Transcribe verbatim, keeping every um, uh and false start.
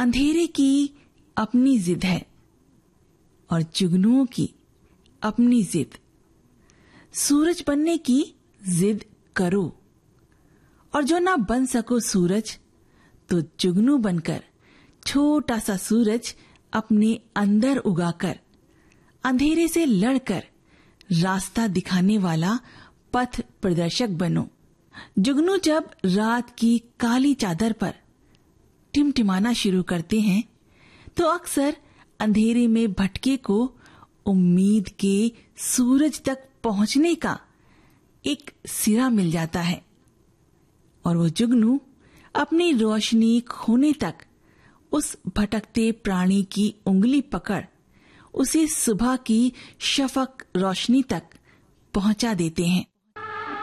अंधेरे की अपनी जिद है और जुगनुओं की अपनी जिद। सूरज बनने की जिद करो और जो ना बन सको सूरज तो जुगनू बनकर छोटा सा सूरज अपने अंदर उगाकर अंधेरे से लड़कर रास्ता दिखाने वाला पथ प्रदर्शक बनो। जुगनू जब रात की काली चादर पर टिमटिमाना शुरू करते हैं तो अक्सर अंधेरे में भटके को उम्मीद के सूरज तक पहुंचने का एक सिरा मिल जाता है और वो जुगनू अपनी रोशनी खोने तक उस भटकते प्राणी की उंगली पकड़ उसे सुबह की शफक रोशनी तक पहुंचा देते हैं।